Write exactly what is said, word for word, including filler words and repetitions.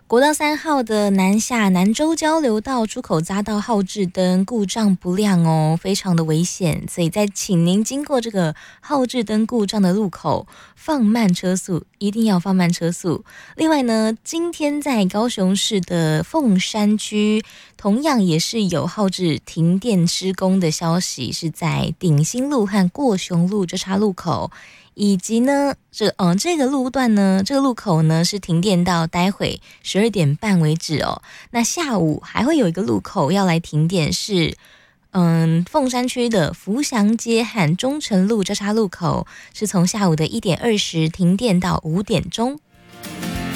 国道三号的南下南州交流道出口匝道号志灯故障不亮哦，非常的危险，所以在请您经过这个号志灯故障的路口放慢车速，一定要放慢车速。另外呢，今天在高雄市的凤山区同样也是有号志停电施工的消息，是在鼎新路和过雄路交叉路口。以及呢，这嗯、呃、这个路段呢，这个路口呢是停电到待会十二点半为止哦。那下午还会有一个路口要来停电，是嗯凤山区的福祥街和中城路交叉路口，是从下午的一点二十停电到五点钟。